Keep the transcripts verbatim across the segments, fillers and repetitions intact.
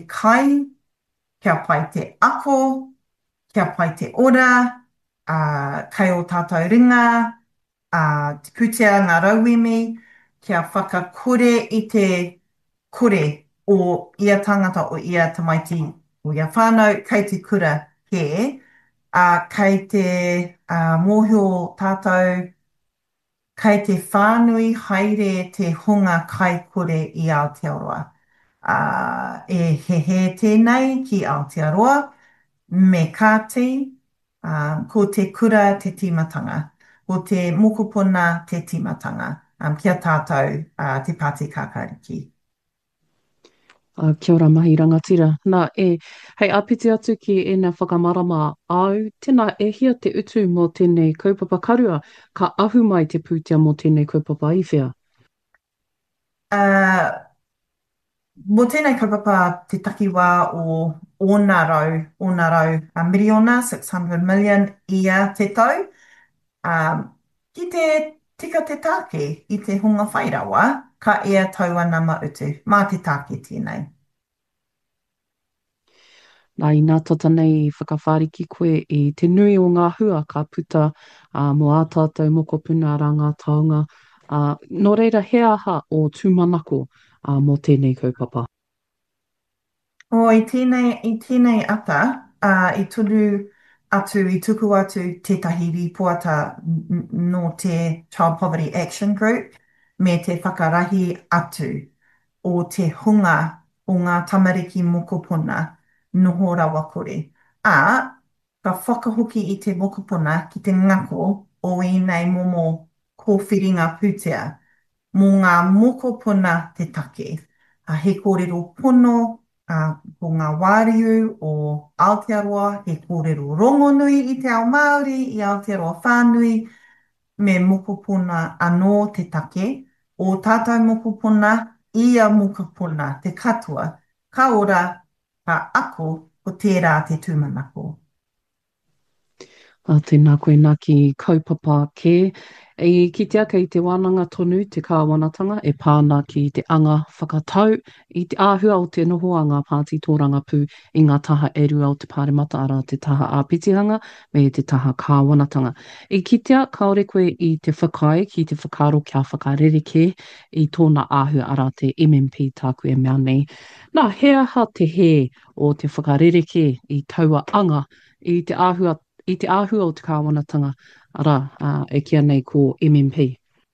kai, kia pai te ako, kia pai te ora, uh, kai o tātou ringa, uh, te kutea ngā rauemi, kia whakakore i te kore o ia tangata o ia tamaiti o ia whānau, kei te kura he, uh, kei te uh, mōhio tātou, kei te whānui haere te hunga kai kore i Aotearoa. Uh, e he he tēnei ki Aotearoa, me kāti, uh, ko te kura te timatanga, ko te mokopuna te timatanga, um, kia tātou uh, te Pāti Kākāriki. Uh, kia ora mahi rangatira. Nā e, hei apiti atu ki e nā whakamarama au, tēnā e hia te utu mō tēnei kaupapa karua, ka ahu mai te pūtea mō tēnei kaupapa iwhea. Uh, Mō tēnei kaupapa te takiwā o ōna rau, ōna rau, a miriona, six hundred million ia te tau. Um, ki te tika te tāke i te hunga whairawa, ka ea tau ana mautu, mā te tāke tēnei. Nā i nā tata nei i whakawhariki koe i te nui o ngā hua ka puta uh, mo a tātou mokopuna ara ngā taonga. Uh, no reira he aha o tūmanako uh, mō tēnei kaupapa. O, i tēnei, i tēnei ata, uh, i tunu atu, i tuku atu tētahi ripoata n- n- no te Child Poverty Action Group, me te whakarahi atu o te hunga o ngā tamariki mokopuna noho rawa kore. A, ka whakahoki i te mokopuna ki te ngako o i nei momo kōwhiringa pūtea mō ngā mokopuna te take. A he kōrero pono a, ko ngā wāriu o Aotearoa, he kōrero rongonui i te ao Māori, i Aotearoa whānui, me mokopuna anō te take, o tātou mokopuna, ia mokopuna, te katua, ka ora, ka ako, ko tērā te tūmanako. A tēnā koe nā ki kaupapa kē. E ki te aka i te wānanga tonu, te kāwanatanga, e pāna ki te anga whakatau, i te āhua o te noho a ngā Pāti Tōranga Pū i ngā taha eru au te pāremata ara te taha āpitihanga me te taha kāwanatanga. I kitea, kaore koe i te whakai, ki te whakaro kia whakarereke i tōna āhua ara te M M P tāku e mea nei. Nā, he aha te he o te whakarereke i taua anga i te āhua i te āhua o te kāwanatanga ara uh, e kia nei ko M M P.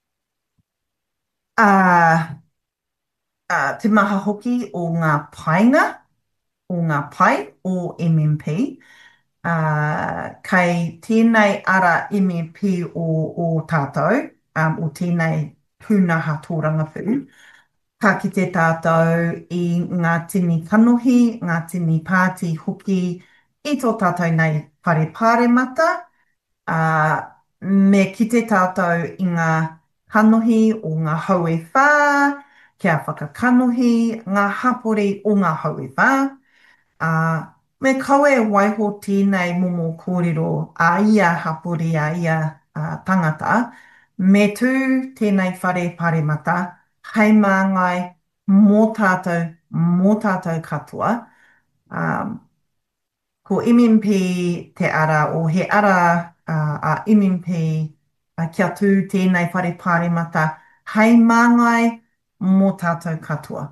Uh, uh, te maha hoki o ngā painga, o ngā pai o M M P, uh, kei tēnei ara M M P o, o tātou, um, o tēnei pūnaha tōranga pū, ka ki te tātou i ngā tini kanohi, ngā tini pāti hoki i tō tātou nei pare pare mata, uh, me ki te tātou i ngā kanohi o ngā haue whā, kia whakakanohi, ngā hapori o ngā haue whā, uh, me kaue waiho tēnei momo kōrero a ia hapori a ia uh, tangata, me tū tēnei whare paremata, hei māngai mō tātou, mō tātou katoa. Um, ko M M P te ara o he ara uh, a M M P uh, kia tū tēnei whare paremata, hei māngai mō tātou katoa.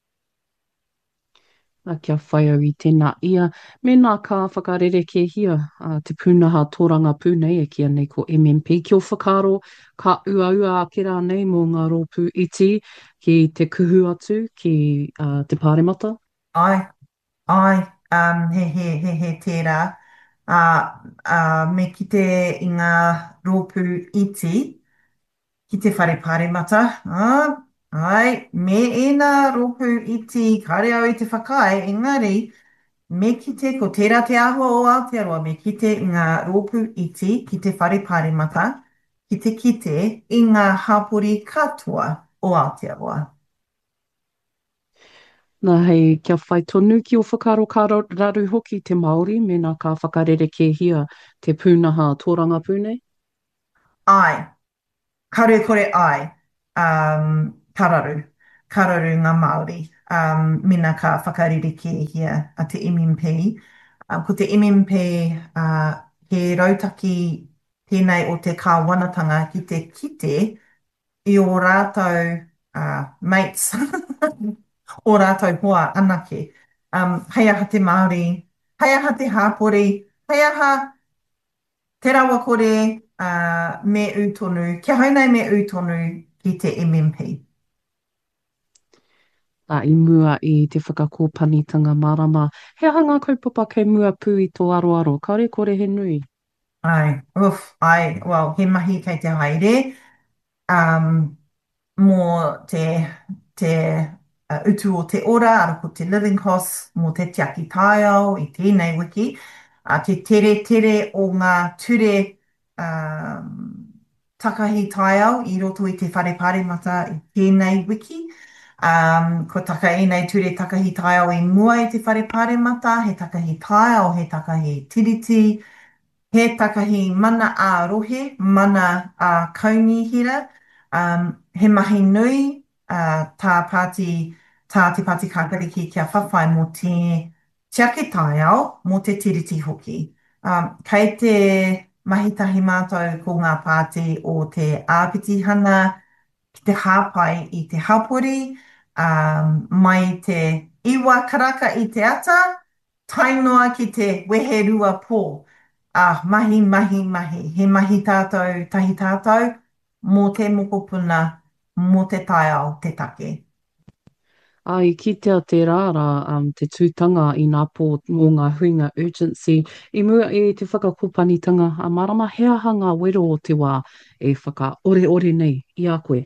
A kia whai au i tēnā ia. Me nā ka whakarereke hia uh, te pūnaha tōranga pūnei e kia nei ko M M P. Kia whakaro ka ua ua ake rā nei mō ngā rōpū iti ki te kuhu atu ki uh, te pāremata. Ai, ai, um, he he he he tērā. Uh, uh, me kite i ngā rōpū iti, ki te whare pāremata, ah, ai, me ēnā rōpū iti, kare au i te whakai, engari, me kite, ko tērā te āhua o Aotearoa, me kite i ngā rōpū iti, ki te whare pāremata, ki te kite i ngā hapori katoa o Aotearoa. Nā hei kia whai tonu ki o whakaro ka ra- raru hoki te Māori me nā ka whakarereke hia te pūnaha tōranga pūnei. Ai, karu kore ai, um, kararu, kararu ngā Māori. um, mena ka whakaririke hia a te M M P. Uh, ko te M M P, uh, he rautaki tēnei o te kāwanatanga ki te kite i o rātou uh, mates o rātou hoa anake. Um, hei aha te Māori, hei aha te Hāpori, hei aha te rawa kore uh, me utonu, kia hainei me utonu ki te M M P. A i mua i te whakakōpanitanga marama. He aha ngā kaupapa kei mua pū i tō aroaro, kaore kore he nui. Ai, uff, ai, well, he mahi kei te haere. Um, mō te, te uh, utu o te ora, ara ko te living costs, mō te tiaki taiao i tēnei wiki, a te tere tere o ngā ture um, takahi taiao i roto i te whare pāremata i tēnei wiki. Um, ko taka e nei ture takahi taiao i mua i te whare pāremata, he takahi taiao, he takahi tiriti, he takahi mana ā-rohe, mana ā-kaunihira, um, he mahi nui uh, tā pāti, tā te pāti kākariki kia whawhai mō te tiake taiao mō te tiriti hoki. Um, kei te mahitahi mātou ko ngā pāti o te āpitihana ki te hāpai i te hapori, um, mai te iwa karaka i te ata, tainoa ki te wehe rua pō. Ah, mahi, mahi, mahi. He mahi tātou, tahi tātou, mō te mokopuna, mō te taiao, te take. Ai, ki te a te rāra, um, te tūtanga i ngā pō o ngā huinga urgency, i mua i te whakakōpanitanga a marama, he aha ngā wero o te wā e whaka ore ore nei i a koe.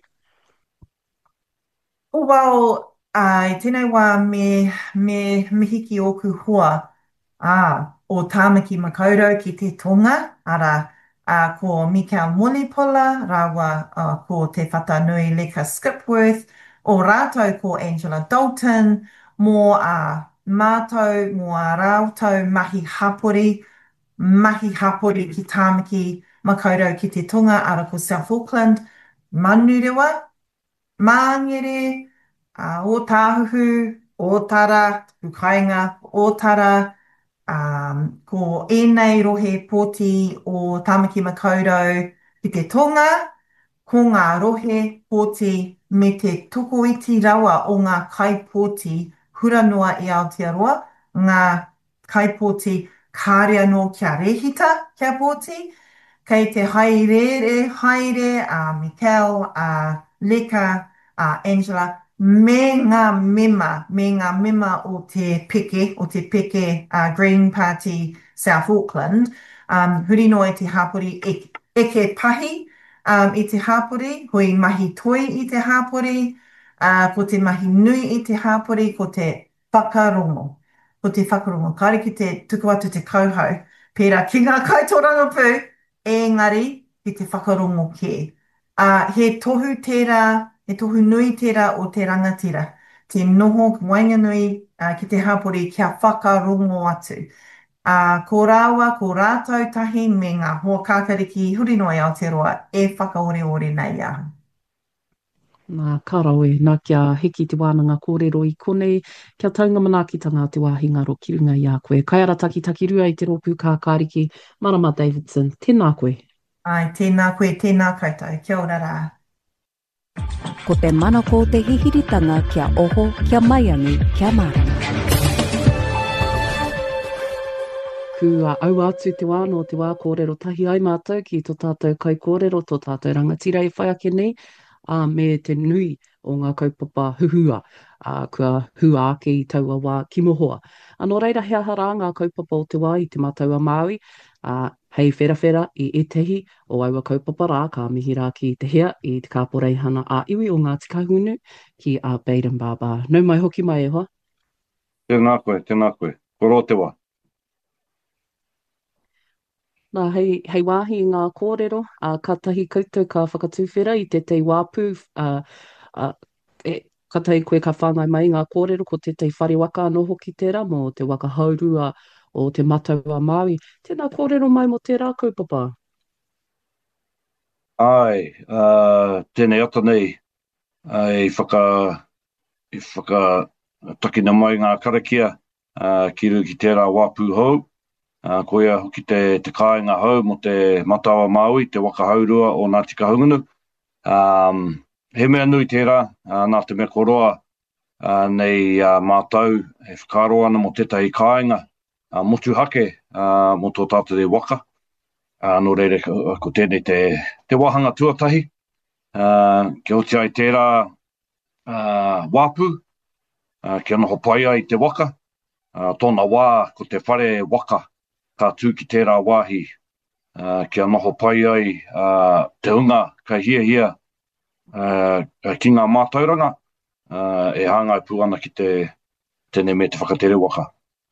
O wau, ai, tēnei wā me, me mihiki o ku hoa, ah, o tāmaki makaurau ki te tonga, ara, ah, ko Mika Molipola, rawa ah, ko te whatanui Leka Skipworth, o rātou ko Angela Dalton, mō a mātou, mō a rātou mahi hapori, mahi hapori ki tāmaki makaurau ki te tonga, ara ko South Auckland, manu rewa, Māngere, uh, o Tāhuhu, o Tara, Pukainga, o Tara, um, ko ēnei rohe pōti o Tāmaki Makaurau ki te tonga, ko ngā rohe pōti me te tuku iti rawa o ngā kaipōti hura noa i Aotearoa, ngā kaipōti kārea no kia rehita kia pōti, kei te haere, haere a uh, Mikel, a uh, Leka, a uh, Angela, me ngā mema, me ngā mema o te peke, o te peke uh, Green Party South Auckland, um, huri noa i te hapori e, eke pahi um, i te hapori, hoi mahi toi i te hapori, uh, ko te mahi nui i te hapori, ko te whakarongo. Ko te whakarongo. Kāre ki te tuku atu te kauhau, pērā ki ngā kaitoranga pū, engari ki te whakarongo kē. Uh, he tohu tērā, he tohu nui tērā o te rangatira. Te noho wainganui uh, ki te hapori kia whakarongo atu. Uh, ko rāua, ko rātou tahi me ngā hoa kākariki huri noi Aotearoa e whakaore-ore nei aha. Nā karawe, nā kia hiki te wānanga kōrero i konei, kia taunga manaakitanga te wāhi ngaro ki runga i a koe. Kai ara taki taki rua i te rōpū kā kāriki, Marama Davidson, tēnā koe. Ai, tēnā koe, tēnā koutou. Kia ora rā. Ko te mana ko te hihiritanga kia oho, kia maiangi, kia marama. Kua au atu te wā no te wā kōrero tahi ai mātou ki tō tātou kai kōrero, tō tātou rangatira i whai ake nei, a me te nui o ngā kaupapa huhua, a kua hua ake i taua wā kimohoa. Anō reira hea hara ngā kaupapa o te wā i te mātaua Māui, a hei whera whera i etehi o aua kaupapa rā, ka mihi rā ki te hea i te kāporeihana a iwi o ngā tikahunu ki a Baden Baba. Nau mai hoki mai e hoa. Tēnā koe, tēnā koe. Koro te wā. Nā, hei, hei wāhi i ngā kōrero, uh, ka tahi koutou ka whakatūwhera i te te wāpū, uh, uh, e, ka tahi koe ka whāngai mai ngā kōrero ko te te whare waka anō hoki tērā mō te waka haurua o te mataua Māui. Tēnā kōrero mai mo tērā kaupapa? Ai, uh, tēnei ata nei, ai whaka, i whaka takina mai ngā karakia uh, ki ru ki tērā wāpū hou. Uh, ko ia hoki te, te kāinga hou mo te matawa Māui, te waka haurua o Ngāti Kahungunu. Um, he mea nui tērā, uh, nā te mea koroa uh, nei uh, mātou e whakaro ana mo tētahi kāinga uh, motu hake uh, mo tō tātou e waka. Uh, no reire, ko, ko tēnei te, te wahanga tuatahi. Uh, ke hoti ai tērā uh, wāpū, uh, kia noho pai ai te waka. Uh, tōna wā ko te whare waka ka tū ki tērā wāhi. Uh, kia noho pai ai uh, te unga ka hia hia uh, ki ngā mātauranga uh, e hāngai pū ana ki te tēnei me te whakatere waka.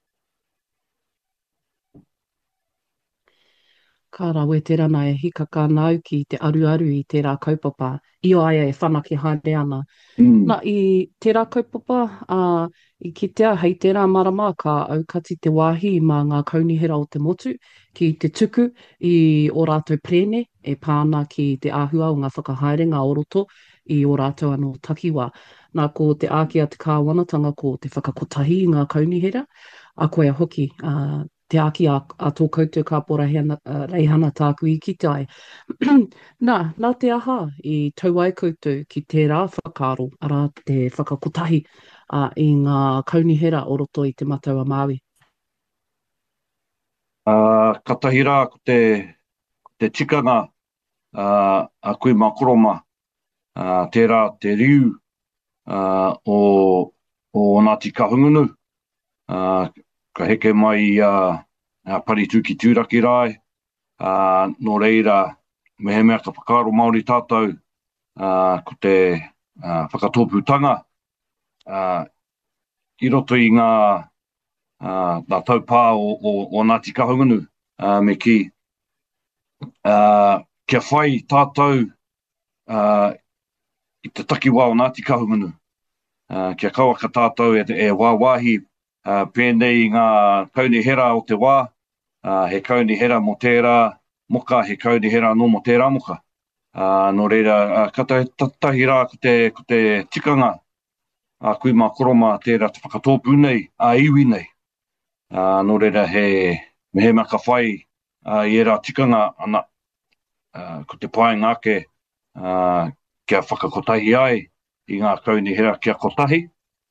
Ka rawe te rana e hika ka nau ki te aru aru i tērā kaupapa. Io aia e whanaki haere ana. Mm. Nā, i tērā kaupapa, uh, i kitea hei tērā marama ka aukati te wāhi mā ngā kaunihera o te motu, ki te tuku i o rātou prene, e pāna ki te āhua o ngā whakahaere, ngā oroto, i o rātou anō takiwā. Nā ko te ākia te kāwanatanga ko te whakakotahi i ngā kaunihera, a koe hoki, uh, te aki a, a tō koutou ka pora hana, uh, reihana tāku i ki tai. Nā, nā te aha i tau ai koutou ki tērā whakaro, ara te whakakotahi uh, i ngā kaunihera o roto i te Mataua Māui. Uh, ka tahi rā ko te, ko te tikanga uh, a koe makoroma, uh, tērā te riu uh, o, o Ngāti Kahungunu. Uh, ka heke mai uh, a paritu ki tūraki rai, uh, no reira me he mea ka whakaro Māori tātou uh, ko te uh, whakatōpūtanga uh, i roto i ngā uh, ngā taupā o, o, o Ngāti Kahungunu uh, me ki uh, kia whai tātou uh, i te takiwā o Ngāti Kahungunu uh, kia kaua ka tātou e, e wāwahi Uh, pēnei ngā kaunihera o te wā, uh, he kaunihera mo tērā moka, he kaunihera no mo tērā moka. Uh, no reira, uh, ka tahi rā ko te, ko te tikanga a kui mā koroma tērā te whakatōpū nei, a iwi nei. Uh, no reira, he me he mea ka whai uh, i era tikanga ana uh, ko te pai ngāke uh, kia whakakotahi ai i ngā kaunihera kia kotahi.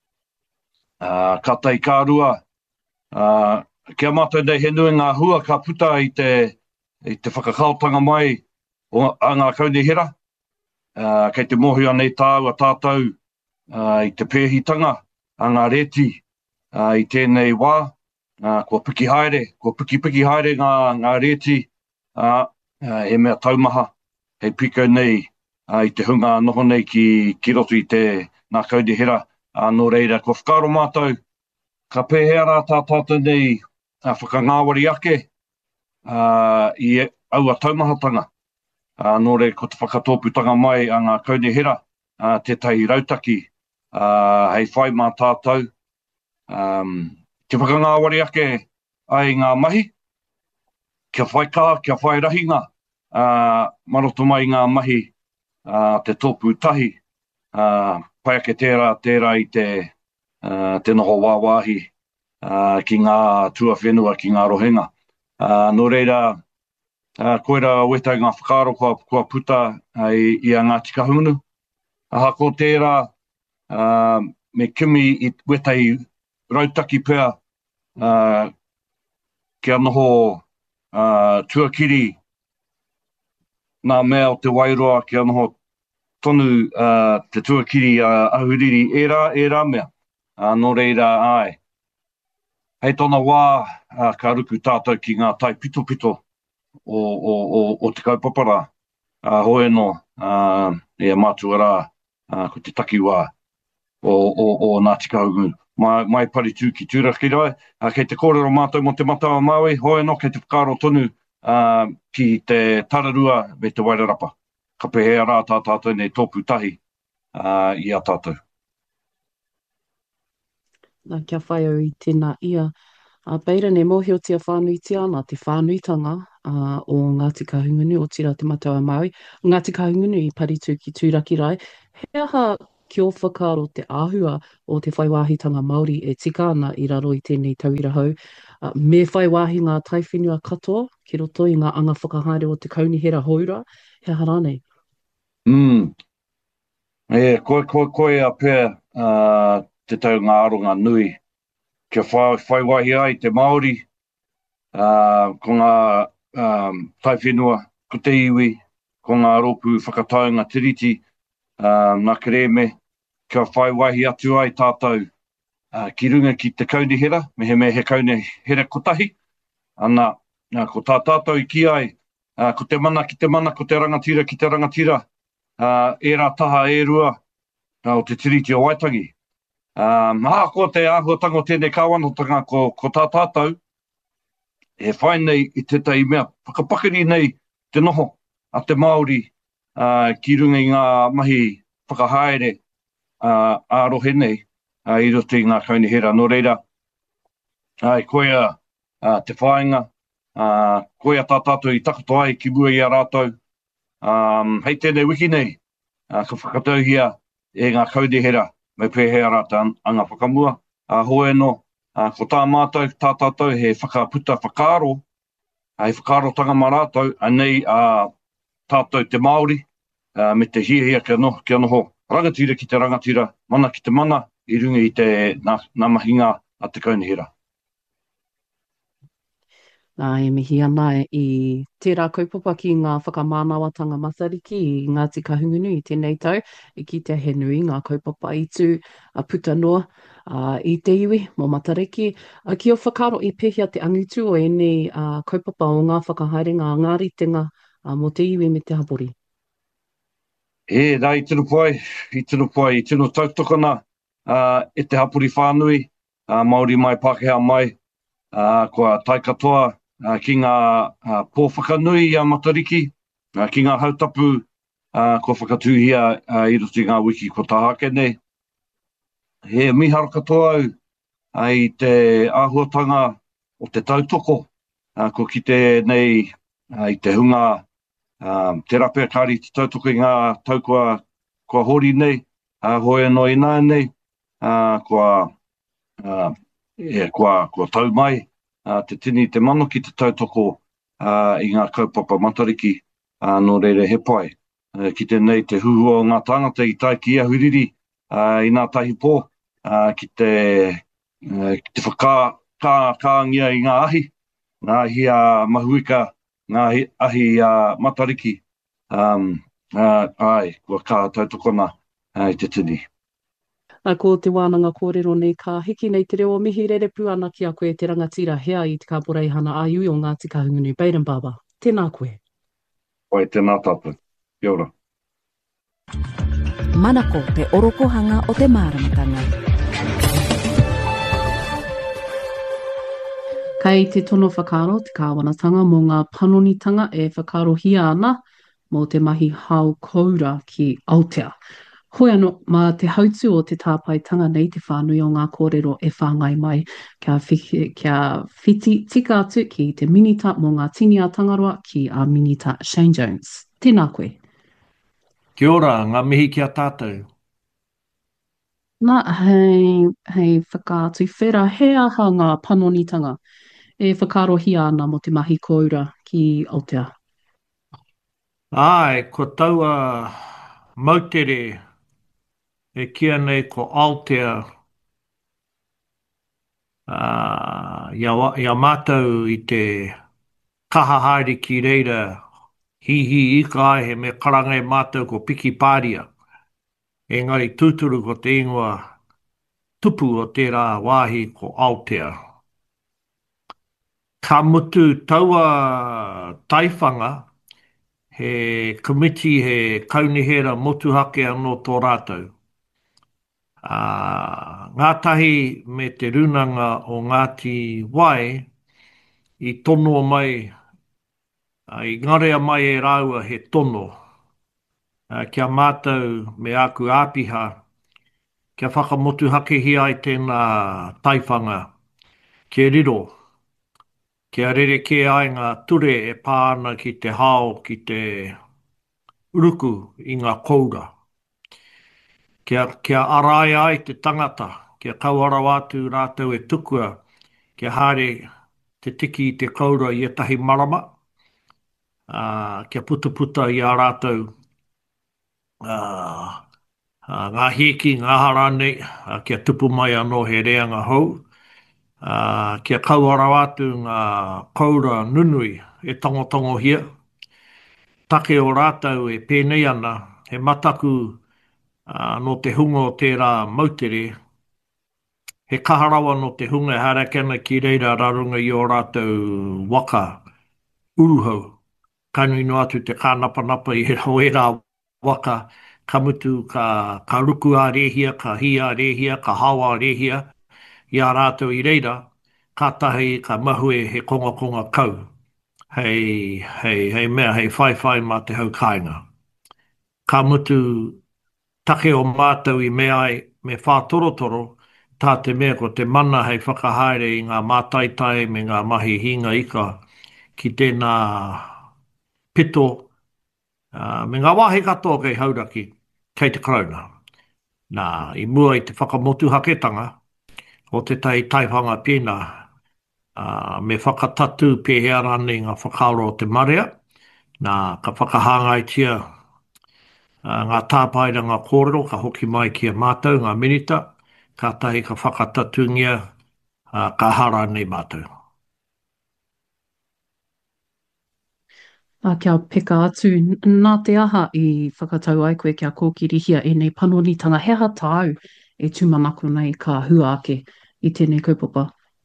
Uh, ka tai kārua, uh, kia mātou nei he nui ngā hua ka puta i te, i te whakakautanga mai o a ngā kaunihera. Uh, kei te mohi anei tāua tātou uh, i te pēhitanga a ngā reti uh, i tēnei wā. Uh, kua piki haere, kua piki piki haere ngā, ngā reti uh, uh, e mea taumaha, hei piko nei uh, i te hunga noho nei ki, ki roto i te ngā kaunihera. Uh, no reira, kua whakaro mātou, ka pēhea rā tā tātou nei uh, whakangāwari ake uh, i aua taumahatanga. Uh, no reira, ko te whakatōputanga mai a ngā kaunihera, uh, tētahi rautaki, uh, hei whai mā tātou. Um, te whakangāwari ake ai ngā mahi, kia whai kā, kia whai rahinga, uh, maroto mai ngā mahi, uh, te tōpū tahi, uh, pai ake tērā, tērā i te, uh, te noho wāwahi uh, ki ngā tua whenua, ki ngā rohenga. Uh, no reira, uh, koera wetai ngā whakaro kua, kua puta uh, i, i a Ngāti Kahungunu. Aha ko tērā, uh, me kimi i wetai rautaki pēr, uh, kia noho uh, tuakiri nā mea o te wairoa, kia noho tonu uh, te tuakiri uh, ahuriri e rā, e rā mea. Uh, no reira ai. Hei tōna wā uh, ka ruku tātou ki ngā tai pito pito o, o, o, o te kaupapara. Uh, hoe no, uh, e mātua rā uh, ko te takiwā o, o, o Ngāti Kahungunu. Mai, mai paritu ki tūraki rai. Uh, kei te kōrero mātou mo te Mataua Māui, hoe no kei te whakaro tonu uh, ki te tararua me te Wairarapa. Ka pehea rā tā tātou nei tōpū tahi uh, i a tātou. Nā kia whai au i tēnā ia. Uh, Beira ne mohi o tia whānuitia ana te whānuitanga uh, o Ngāti Kahungunu o tira te Mataua Māui. Ngāti Kahungunu i paritu ki tūraki rai. He aha kia o whakaaro te āhua o te whaiwāhitanga Māori e tika ana i raro i tēnei tauira hau. Uh, me whaiwāhi ngā taiwhenua katoa, ki roto i ngā anga whakahaere o te kaunihera houra. He harane. Mm. E, koe, koe, koe a pēr uh, te tau ngā aronga nui. Kia whai, whaiwahi ai te Māori, uh, ko ngā um, taiwhenua, ko te iwi, ko ngā ropu whakataunga tiriti, um, nā kereme, kia whaiwahi atu ai tātou uh, ki runga ki te kaunihera, me he me he kaunihera kotahi, ana uh, ko tā tātou i ki ai, uh, ko te mana ki te mana, ko te rangatira ki te rangatira, uh, e rā taha e rua, uh, o te tiriti o Waitangi. Um, ah, ko te āhuatanga o tēnei kāwanotanga ko, ko tā tātou, e whai nei i tētai mea whakapakari nei te noho a te Māori uh, ki runga i ngā mahi whakahaere uh, ārohe nei uh, i roto i ngā kaunihera. Nō reira, ai, koea uh, te whāinga, uh, koea tā tātou i takoto ai ki mua i a rātou. Um, hei tēnei wiki nei, uh, ka whakatauhia e ngā kaunihera, mai pēhea rāta anga whakamua. A hoe no, a, ko tā mātou, tā tātou, he whakaputa whakaaro, hei whakaarotanga mā rātou, anei a tātou te Māori, a, me te hiahia kia noho, kia noho, rangatira ki te rangatira, mana ki te mana, i runga i te nā, nā mahinga a te kaunihera. Nā e mihi ana i tērā kaupapa ki ngā whakamānawatanga matariki i Ngāti Kahungunu i tēnei tau, i ki te he nui ngā kaupapa i tū a puta noa uh, i te iwi mō matariki. Uh, ki o whakaro i pehia te angitu o ene uh, kaupapa o ngā whakahaere ngā ngāritenga uh, mō te iwi me te hapori. E, rā i tino pai, i tino pai, i tino tautokana uh, e te hapori whānui, uh, Māori mai, Pākehā mai, uh, kua tai katoa, Uh, ki ngā uh, pōwhakanui i a matariki, uh, ki ngā hautapu, uh, ko whakatuhia uh, i roto i ngā wiki ko tāhake nei. He miharo katoa au uh, i te āhuatanga o te tautoko, uh, ko ki te nei uh, i te hunga, uh, te rapea kāri te tautoko i ngā tau kua, kua hori nei, uh, hoe no i nā nei, uh, kua, uh, yeah, kua, kua tau mai, Uh, te tini te mano ki te tautoko uh, i ngā kaupapa matariki uh, no reire he pai. Uh, ki te nei te huhua o ngā tāngata i tai ki ahuriri uh, i ngā tahi pō, uh, ki te, uh, ki te whakā, kā, kāngia i ngā ahi, ngā ahi uh, mahuika, ngā ahi, ahi uh, matariki. Um, uh, ai, kua kā tautokona uh, i te tini. A ko te wānanga kōrero nei ka hiki nei te reo mihi rerepu ana ki a koe te rangatira hea i te kāporei hana a iui o Ngāti Kahungunu. Baden Baba, tēnā koe. Oi, tēnā tātou. Kia ora. Manako te orokohanga o te māramatanga. Kei te tono whakaaro, te kāwanatanga mō ngā panonitanga e whakaarohia ana mō te mahi hau koura ki Aotea. Hoi anō, mā te hautu o te tāpaitanga nei te whānui o ngā kōrero e whāngai mai kia, whiki, kia whiti tika atu ki te minita mō ngā tini a Tangaroa ki a minita Shane Jones. Tēnā koe. Kia ora, ngā mihi kia tātou. Nā, hei, hei whakaatu whera, he aha ngā panonitanga e whakaarohia ana mo te mahi koura ki Aotea. Ai, ko taua mautere e kia nei ko Aotea uh, ia, ia mātou i te kaha haere ki reira hihi i ka ai he me karangai mātou ko piki pāria. Engari tūturu ko te ingoa tupu o tērā wāhi ko Aotea. Ka mutu taua taiwhanga he komiti he kaunihera motuhake anō tō rātou. Uh, ngātahi me te runanga o Ngāti Wai i tono mai, uh, i ngarea mai e rāua he tono. Uh, kia mātou me aku āpiha, kia whakamotuhake hi ai tēnā taiwhanga, kia riro, kia rere ke ai ngā ture e pāna ki te hao, ki te uruku i ngā koura. Kia, kia araia ai te tangata, kia kauara atu rātou e tukua, kia haere te tiki i te kaura i etahi marama, uh, kia puta puta i a rātou uh, uh, ngā hiki, ngā harane, uh, kia tupu mai anō he reanga hou, uh, kia kauara atu ngā kaura nunui e tongotongo hia, take o rātou e pēnei ana, he mataku uh, no te hunga o tērā mautere, he kaharawa no te hunga e harakana ki reira rarunga i o rātou waka uruhau. Kainui no atu te kānapanapa i ho e rā waka, ka mutu, ka, ka ruku a rehia, ka hi a rehia, ka hawa a rehia, i a rātou i reira, ka tahi, ka mahue he konga konga kau. Hei, hei, hei mea, hei whai whai mā te hau kāinga. Ka mutu take o mātou i mea ai me whātorotoro, tā te mea ko te mana hei whakahaere i ngā mātaitai me ngā mahi hinga ika ki tēnā pito, uh, me ngā wāhe katoa kei hauraki kei te krauna. Nā, i mua i te whakamotu haketanga o te tai taihanga pēnā, uh, me whakatatu pēhea rane ngā whakaaro o te marea, nā, ka whakahāngai tia uh, ngā tāpairanga kōrero, ka hoki mai ki a mātou, ngā minita, ka tahi ka whakatatungia uh, ka hara nei mātou. A kia peka atu, nā te aha i whakatau ai koe kia kōkirihia e nei panonitanga heha tāu e tūmanako nei ka hua ake i tēnei kaupapa.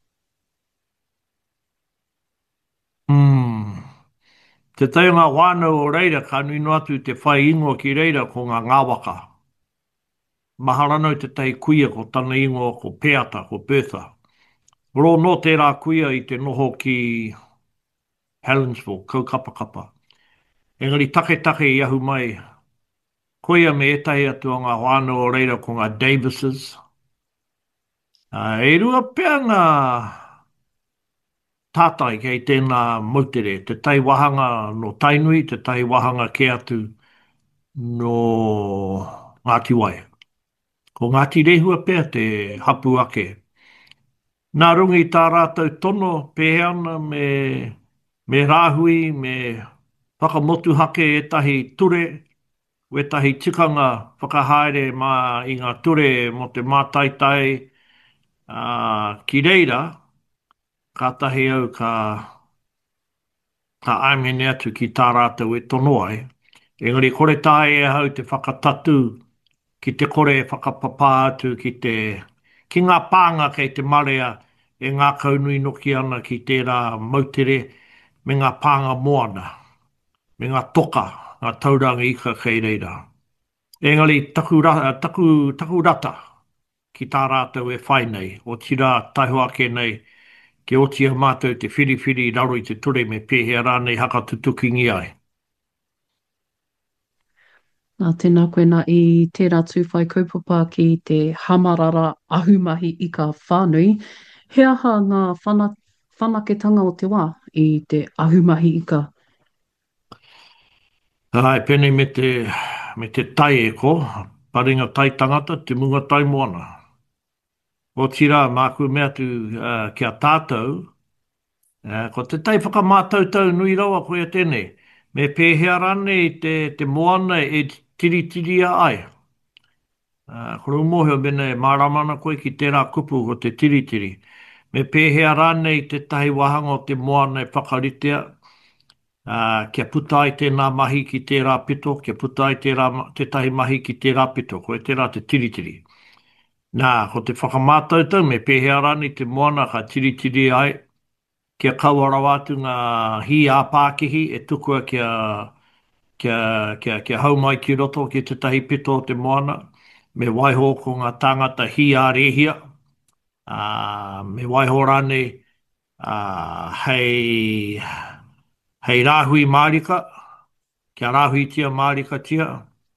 Mm. Te taionga wānau o reira, ka nui no atu te whai ingoa ki reira ko ngā ngāwaka. Maharanau te tai kuia ko tana ingoa ko Peata, ko Bertha. Ro no tērā kuia i te noho ki Helensville, kaukapakapa. Engari take take i ahu mai, koia me etahi atu o ngā wānau o reira ko ngā Davises. Uh, e rua pēr ngā tātai kei tēnā mautere, te tai wahanga no Tainui, te tai wahanga ke atu no Ngāti Wai. Ko Ngāti Rehua pēr te hapu ake. Nā rungi tā rātou tono pēheana me, me rāhui, me whakamotu hake e tahi ture, we tahi tikanga whakahaere mā i ngā ture mo te mātaitai uh, ki reira, ka tahi au ka ka aimene atu ki tā rātou e tono ai. Engari kore tāe e hau te whakatatu ki te kore whakapapā atu ki te ki ngā pānga kei te marea e ngā kaunui noki ana ki tērā mautere me ngā pānga moana, me ngā toka, ngā tauranga ika kei reira. Engari taku, taku, taku rata ki tā rātou e whai nei, o tira taihoake nei, ke otia mātou te whiriwhiri raro i te ture me pēhea rānei haka tutukingi ai. Nā tēnā koe nā i tērā tūwhai kaupapa ki te hamarara ahumahi i ka whānui. He aha ngā whana, whanaketanga o te wā i te ahumahi i ka? Ai, pēnei me te, me te tai e ko, paringa tai tangata, te munga tai moana. O tira māku mea tu uh, kia tātou, uh, ko te tai whakamātautau nui rawa koe tēnei, me pēhea rane i te, te moana e tiritiria ai. Uh, koro umohio mena e māramana koe ki tērā kupu o te tiritiri. Me pēhea rane i te tahi wahanga o te moana e whakaritea, uh, kia puta ai tēnā mahi ki tērā pito, kia puta ai tērā, te tahi mahi ki tērā pito, koe tērā te tiritiri. Nā, ko te whakamātautau, me pēhea rani te moana ka tiritiri ai, kia kauara wātu ngā hi āpākihi e tukua kia, kia, kia, kia hau mai ki roto ki te tahi pito o te moana, me waiho ko ngā tāngata hi a rehia, uh, me waiho rane uh, hei, hei rāhui mārika, kia rāhui tia mārika tia,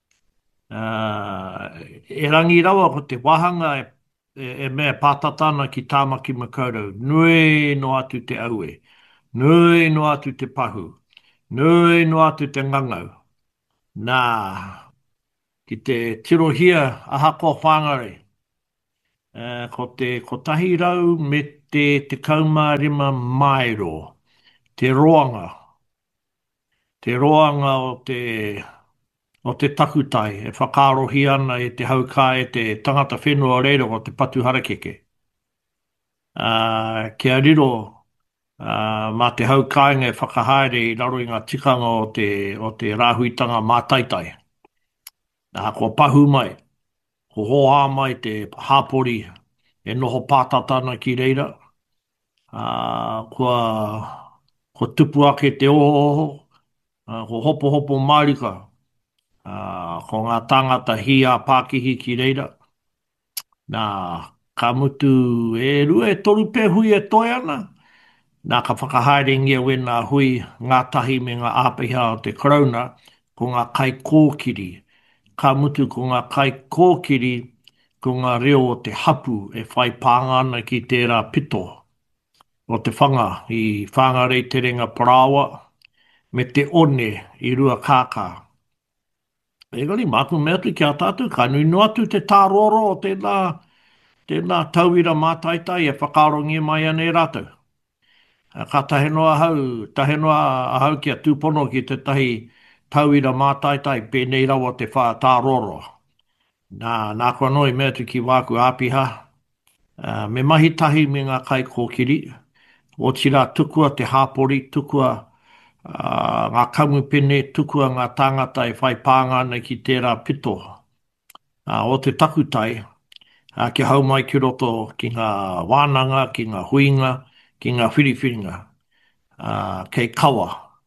Uh, e rangi rawa ko te wahanga e, e, e mea pātatana ki tāmaki makaurau. Nui no atu te aue. Nui no atu te pahu. Nui no atu te ngangau. Nā, ki te tirohia aha ko whangare. Uh, ko te ko tahi rau me te te kaumārima maero, te roanga, te roanga o te, o te takutai, e whakarohi ana e te hauka e te tangata whenua reiro o te patu harakeke. Uh, kia riro, uh, ma te haukainga e whakahaere i raro i ngā tikanga o te, o te rāhuitanga mātaitai. Nā ko pahu mai, ko hoa mai te hāpori e noho pātatana ki reira. Uh, kua, ko tupu ake te ohoho, uh, ko hopo hopo marika, uh, ko ngā tangata hi a Pākihi ki reira. Nā ka mutu e rua e toru pē hui e toi ana. Nā ka whakahaere ngia we nā hui ngātahi me ngā āpiha o te korona ko ngā kai kōkiri. Ka mutu ko ngā kai kōkiri ko ngā reo o te hapu e whai pāngana ki tērā pito o te whanga i whangarei te renga parawa me te one i rua kākā. Egari, māku mea tu ki a tātou, ka nui no atu te tāroro o tēnā, tēnā tauira mātaitai e whakarongi mai ane rātou. Ka tahe noa hau, tahe noa hau ki a tūpono ki te tahi tauira mātaitai pēnei rawa te wha tāroro. Nā, nā kua noi mea tu ki wāku āpiha. Uh, me mahi tahi me ngā kai kōkiri. O tira tukua te hāpori, tukua uh, ngā kamupene, tukua ngā tāngata e whai pāngana ki tērā pito. Uh, o te takutai, uh, ki hau mai ki roto ki ngā wānanga, ki ngā huinga, ki ngā whiriwhiringa. Uh, kei kawa,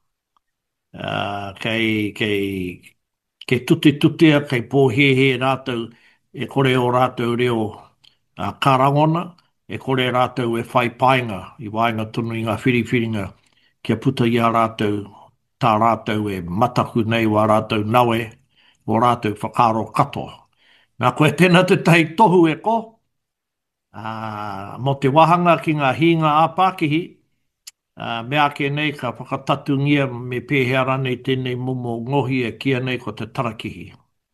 uh, kei, kei, kei tuti tutia, kei pōhehe rātou, e kore o rātou reo uh, karangona, e kore rātou e whai painga, i wainga tunu i ngā whiriwhiringa, kia puta i a rātou, tā rātou e mataku nei wa rātou nawe, o rātou whakaro katoa. Nā koe tēnā te tahi tohu e ko, uh, mo te wahanga ki ngā hinga a Pākihi, Uh, mea ke nei ka whakatatu ngia me pēhea nei tēnei mumo ngohi e kia nei ko te tarakihi.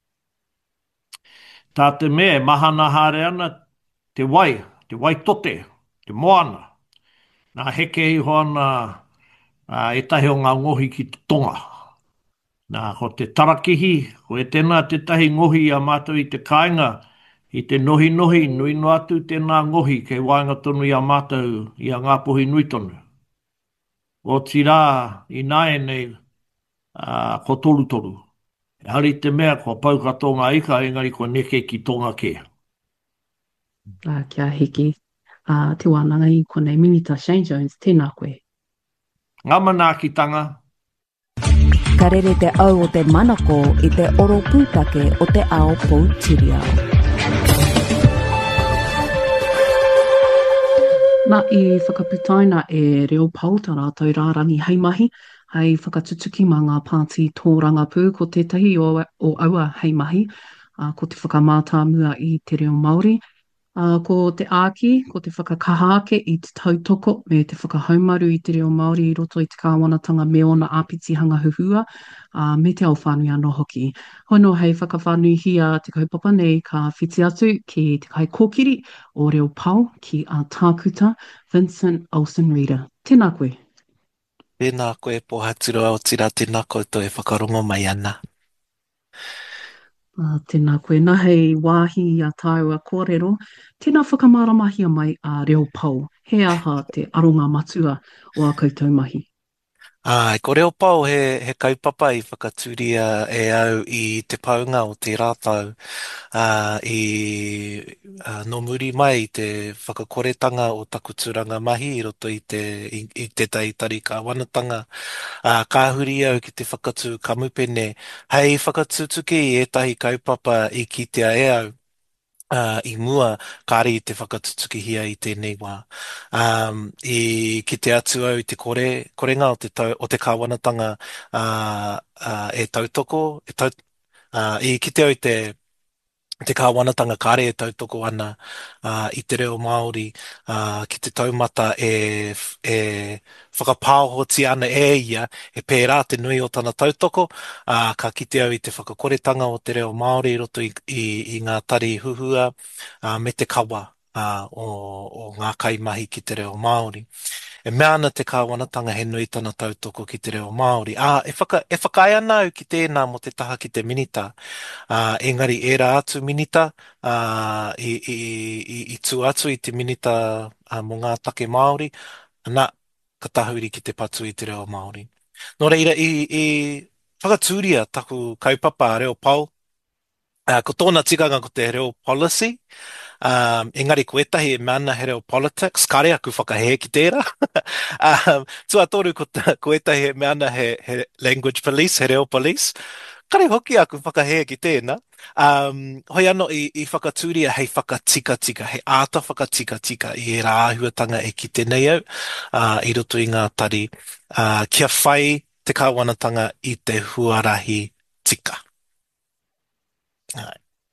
Tā te mea mahana haere ana te wai, te wai tote, te moana. Nā heke i hoana uh, e tahi o ngā ngohi ki te tonga. Nā ko te tarakihi, ko e tēnā te tahi ngohi a mātou i te kāinga, i te nohi nohi, nui no atu tēnā ngohi kei wainga tonu i a mātou i a ngā pohi nui tonu. O tira i nae nei uh, ko toru toru. E hari te mea ko pau katonga ika, engari ko neke ki tonga ke. Uh, kia hiki. Uh, te wānanga i konei Minita Shane Jones, tēnā koe. Ngā mana ki tanga. Ka rere te au o te manako i te oro pūtake o te ao Pouchiriao. Nā i whakaputaina e reo pauta rātou rārangi hei mahi, hei whakatutuki mā ngā pāti tōranga pū ko tētahi o, o aua hei mahi, uh, ko te whakamātāmua i te reo Māori, uh, ko te āki, ko te whakakahaake i te tautoko me te whakahaumaru i te reo Māori i roto i te kāwanatanga me ona āpiti hanga huhua, uh, me te au whānui anō hoki. Hono hei whakawhānui hia te kaupapa nei ka whiti atu ki te kai kōkiri o reo pau ki a tākuta Vincent Olsen Reader. Tēnā koe. Tēnā koe pohatirua o tira tēnā koutou e whakarongo mai ana. Uh, tēnā koe. Nā hei wāhi a tāua kōrero, tēnā whakamaramahi mai a reo pau. He aha te aronga matua o a koutou mahi. Ai, ko reo pau he, he kaupapa i whakaturia e au i te paunga o te rātau uh, i uh, no muri mai i te whakakoretanga o takuturanga mahi i roto i te, i, i te taitari ka wanatanga. Uh, ka huri au ki te whakatu kamupene. Hei whakatutuki i etahi kaupapa i kitea e au. Uh, i mua kāri i te whakatutuki hia i tēnei wā. Um, I ki te atu au i te kore, korenga o te, tau, o te kāwanatanga uh, uh, e tautoko, e tau, uh, i ki te au i te te kāwanatanga kare e tautoko ana uh, i te reo Māori uh, ki te taumata e, e whakapāhoti ana e ia, e pērā te nui o tana tautoko, uh, ka kite au i te whakakoretanga o te reo Māori i roto i, i, i ngā tari huhua uh, me te kawa uh, o, o ngā kaimahi ki te reo Māori. E mea ana te kāwanatanga he nui tana tautoko ki te reo Māori. Ah, e, whaka, e whakai ana au ki tēnā mo te taha ki te minita. Uh, engari, e rā atu minita, uh, i, i, i, i tū atu i te minita uh, mo ngā take Māori, nā, ka tahuri ki te patu i te reo Māori. Nō reira, i, i whakatūria taku kaupapa a reo pau, uh, ko tōna tikanga ko te reo policy, Um, engari, ko etahi e mana he reo politics, kare aku whakahe ki tērā. um, tua toru ko, ta, ko etahi e mana he, he language police, he reo police. Kare hoki aku whakahe ki tēnā. Um, hoi anō i, i whakatūria hei whakatika tika, hei āta whakatika tika i e rāhuatanga e ki tēnei au, uh, i roto i ngā tari, uh, kia whai te kāwanatanga i te huarahi tika. Ai.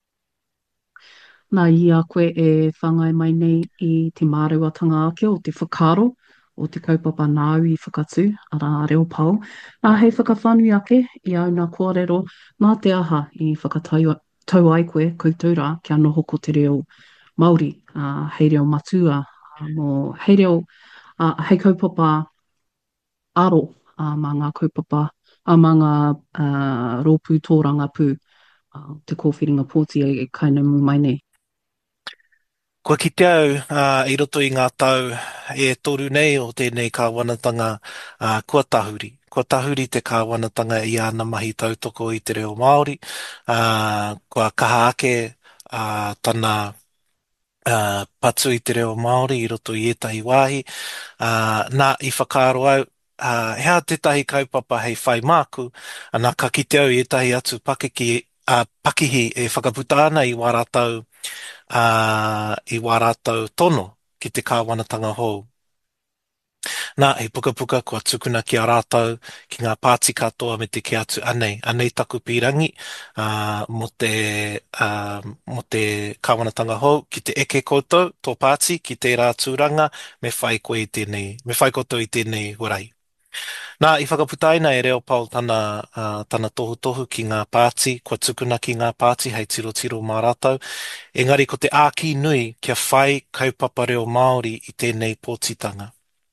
Nā i a koe e whangai mai nei i te mārewatanga ake o te whakaro o te kaupapa nāu i whakatū a rā reo pau. Nā hei whakawhanui ake i au nā kōrero nā te aha i whakatau tau ai koe koutura kia noho ko te reo Māori, uh, hei reo matua, uh, mō hei reo uh, hei kaupapa aro uh, mā ngā kaupapa, uh, mā ngā uh, rōpū tōranga pū, uh, te kōwhiringa pōti e kainamu mai nei. Kua ki te au, uh, i roto i ngā tau e toru nei o tēnei kāwanatanga uh, kua tahuri. Kua tahuri te kāwanatanga i ana mahi tautoko i te reo Māori. Uh, kua kaha ake uh, tana uh, patu i te reo Māori i roto i etahi wāhi. Uh, nā i whakaaro au, uh, hea tētahi kaupapa hei whai māku, nā ka kite au i etahi atu pakiki, uh, pakihi e whakaputa ana i waratau Uh, i wā rātou tono ki te kāwanatanga hou. Nā, he puka puka kua tukuna ki a rātou ki ngā pāti katoa me te ke atu anei, anei taku pirangi uh, mo, te, uh, mo te kāwanatanga hou ki te eke koutou, tō pāti, ki te rātūranga, me whai koe i tēnei, me whai koutou i tēnei hurai. Nā, i whakaputaina e reo pau tana, uh, tana tohu tohu ki ngā pāti, kua tukuna ki ngā pāti, hei tiro tiro mā rātou. Engari, ko te āki nui kia whai kaupapa reo Māori i tēnei pōtitanga.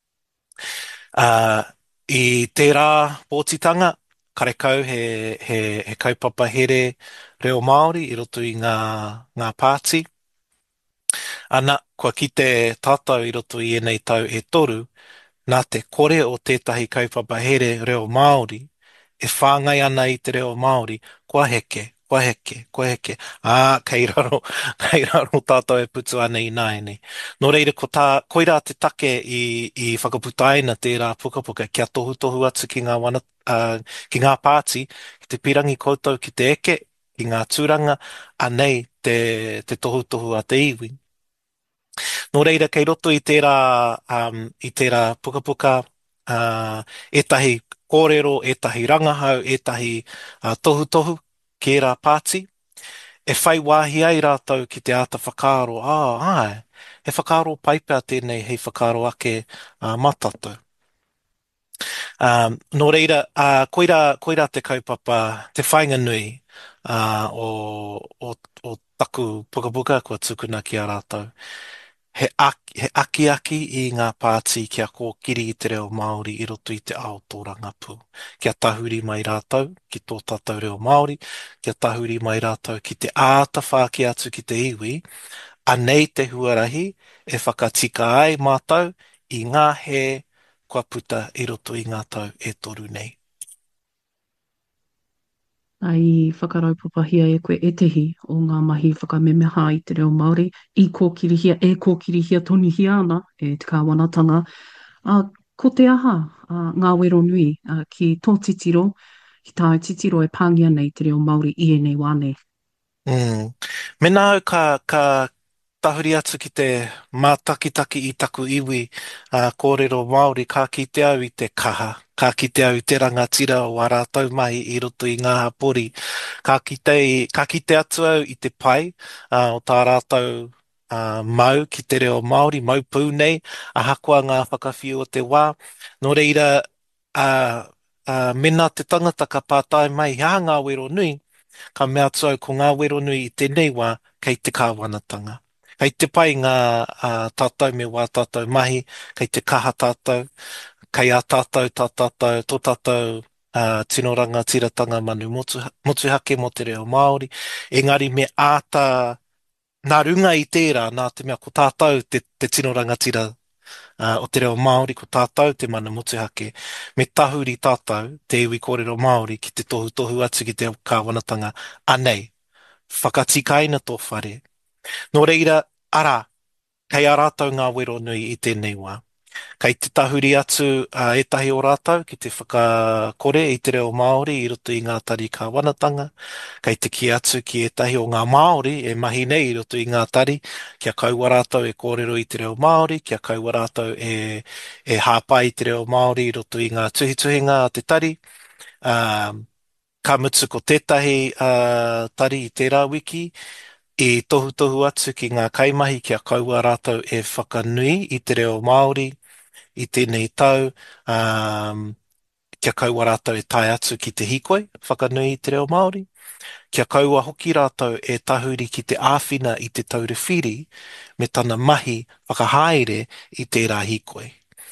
Uh, I tērā pōtitanga, karekau he, he, he kaupapa here reo Māori i roto i ngā, ngā pāti. Ana, kua ki te tātou i roto i enei tau e toru, nā te kore o tētahi kaupapa here reo Māori, e whāngai ana i te reo Māori, kua heke, kua heke, kua heke. Ā, kei raro, kei raro tātou e putu ana i nāene. Nō reira, ko tā, koira te take i, i whakaputaina tērā puka puka, kia tohu tohu atu ki ngā, wana, uh, ki ngā pāti, ki te pirangi koutou ki te eke, ki ngā tūranga, anei te, te tohu tohu a te iwi. Nō reira, kei roto i tērā, um, i tērā puka puka, uh, etahi kōrero, etahi rangahau, etahi uh, tohu tohu, ki rā pāti, e whai wāhi ai rātou ki te āta whakaaro. Ah, ai, he whakaaro paipea tēnei, hei whakaaro ake uh, matatu. Um, nō reira, uh, koira, koira te kaupapa, te whainga nui uh, o, o, o taku puka puka, kua tukuna ki a rātou. He aki, he aki aki i ngā pāti kia kōkiri i te reo Māori i roto i te Aotearoa pū. Kia tahuri mai rātou ki tō tātou reo Māori, kia tahuri mai rātou ki te āta whāki atu ki te iwi, anei te huarahi e whakatika ai mātou i ngā he kua puta i roto i ngā tau e toru nei. Ai whakaraupapahia e koe etehi o ngā mahi whakamemeha i te reo Māori, i kōkirihia, e kōkirihia tonihia ana, e te kāwanatanga. Uh, ko te aha, uh, ngā wero nui, uh, ki tō titiro, ki tā titiro e pāngia nei te reo Māori i e nei wāne. Mm. Me nāu ka, ka tahuri atu ki te mātakitaki i taku iwi, uh, kōrero Māori, ka kite au i te kaha, ka kite au i te rangatira o a rātou mahi i roto i ngā hapori, ka kite, ka kite atu au i te pai, uh, o tā rātou uh, mau ki te reo Māori, mau pū nei, a hakua ngā whakawhiu o te wā, no reira, uh, uh, mena te tangata ka pātai mai, hea ngā wero nui, ka mea atu au ko ngā wero nui i tēnei wā, kei te kāwanatanga. Kei te pai ngā uh, tātou me wā tātou mahi, kei te kaha tātou, kei a tātou, tā tātou, tō tātou uh, tino rangatiratanga manu motu, motuhake mo te reo Māori. Engari me āta nā runga i tērā, nā te mea ko tātou te, te tino rangatira uh, o te reo Māori, ko tātou te mana motuhake. Me tahuri tātou, te iwi kōrero Māori, ki te tohu tohu atu ki te kāwanatanga, anei, whakatikaina tō whare. Nō reira, ara, kei a rātou ngā wero nui i tēnei wā. Kei te tahuri atu uh, etahi o rātou ki te whakakore i te reo Māori i roto i ngā tari kāwanatanga. Kei te ki atu ki etahi o ngā Māori e mahi nei i roto i ngā tari. Kia kaua rātou e kōrero i te reo Māori, kia kaua rātou e, e hāpai i te reo Māori i roto i ngā tuhituhinga a te tari. Um, ka mutu ko tētahi uh, tari i tērā wiki. I tohu tohu atu ki ngā kaimahi kia kaua rātou e whakanui i te reo Māori i tēnei tau, um, kia kaua rātou e tai atu ki te hikoi, whakanui i te reo Māori, kia kaua hoki rātou e tahuri ki te āwhina i te taurewhiri me tana mahi whakahaere i tērā hikoi.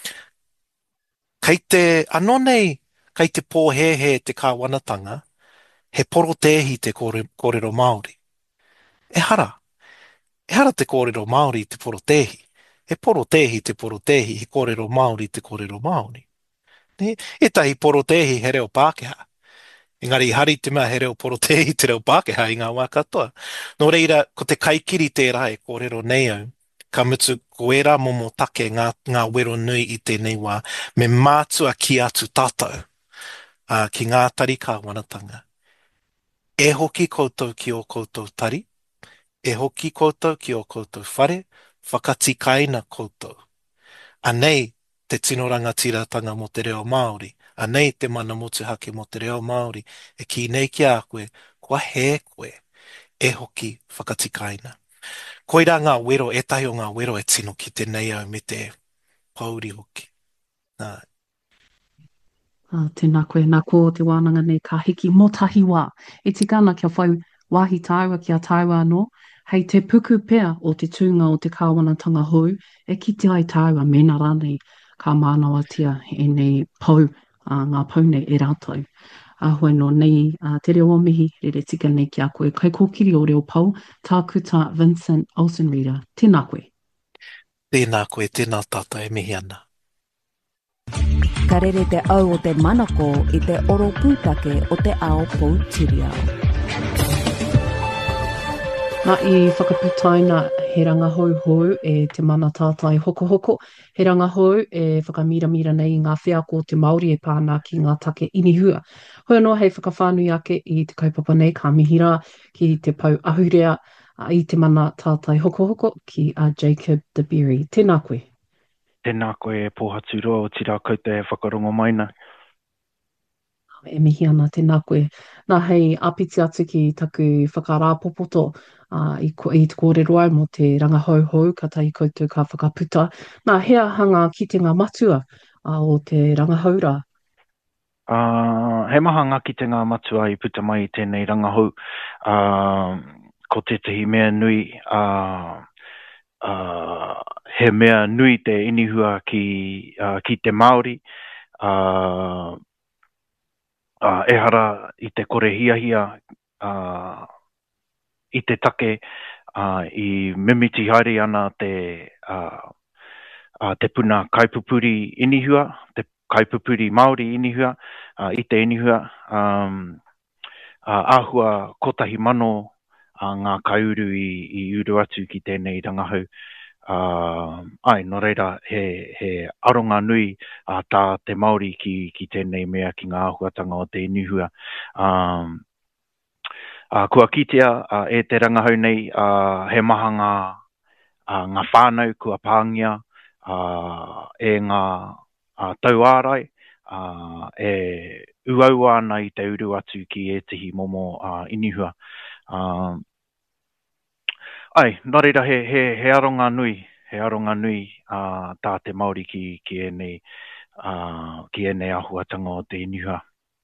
Kei te anō nei, kei te pōhehe te kāwanatanga, he poro tehi te kore, kōrero Māori. E hara. E hara te kōrero Māori te poro tehi. He poro tehi te poro tehi, he kōrero Māori te kōrero Māori. Ne? E tahi poro tehi he reo Pākehā. Engari hari te mea he reo poro tehi te reo Pākehā i ngā wā katoa. Nō reira, ko te kaikiri tērā e kōrero nei au, ka mutu ko era momo take ngā, ngā wero nui i tēnei wā, me mātua ki atu tātou uh, ki ngā tari kāwanatanga. E hoki koutou ki o koutou tari, e hoki koutou ki o koutou whare, whakatikaina koutou. Anei te tino rangatiratanga mo te reo Māori, anei te mana motuhake mo te reo Māori, e ki nei ki a koe, kua he koe, e hoki whakatikaina. Koira ngā wero, e tahi o ngā wero e tino ki te nei au me te pauri hoki. Nā. Uh, tēnā koe, nā ko te wānanga nei ka hiki mō tahi wā. E tika ana kia whai wāhi tāua ki a tāua anō, hei te puku pea o te tūnga o te kāwanatanga hou, e ki te ai tāua mena rānei ka mānawatia e nei pau, uh, ngā pau nei e rātou. A hoi no nei uh, te reo mihi, re re tika nei ki a koe. Kai kōkiri o reo pau, tā kuta Vincent Olsenreader. Tēnā koe. Tēnā koe, tēnā tātou e mihi ana. Ka rere te au o te manako i te oro pūtake o te ao Poutireo. Nā i whakaputaina he rangahau hou e te mana tātai hoko hoko. He rangahau e whakamiramira nei ngā whea ko te Māori e pāna ki ngā take inihua. Hoi anō hei whakawhānui ake i te kaupapa nei ka mihira ki te pau ahurea i te mana tātai hoko hoko ki a Jacob de Berry. Tēnā koe. Tēnā koe e pōhatu roa o tira koutou e whakarongo maina. E mihi ana tēnā koe. Nā hei apiti atu ki taku whakarāpopoto uh, i, i te kōrero au mo te rangahau hou ka tahi koutou ka whakaputa. Nā hea hanga ki te ngā matua uh, o te rangahaura. Uh, he maha ngā ki te ngā matua i puta mai i tēnei rangahau. Uh, ko tētahi mea nui... Uh, Uh, he mea nui te inihua ki, uh, ki te Māori, uh, uh, e hara i te kore hia hia, uh, i te take, uh, i mimiti haere ana te, uh, uh, te puna kaipupuri inihua, te kaipupuri Māori inihua, uh, i te inihua, um, uh, āhua kotahi mano, a ngā kaiuru i, i uru atu ki tēnei rangahau. Uh, ai, no reira, he, he aronga nui uh, tā te Māori ki, ki tēnei mea ki ngā ahuatanga o te inihua. Um, uh, kua kitea uh, e te rangahau nei, uh, he maha ngā uh, ngā whānau kua pāngia, uh, e ngā uh, tauārai, uh, e uaua ana i te uru atu ki e tihi momo uh, inihua. Uh, ai, nō reira he, he, he aronga nui, he aronga nui uh, tā te Māori ki, ki e nei, uh, ki e nei ahuatanga o te inihua.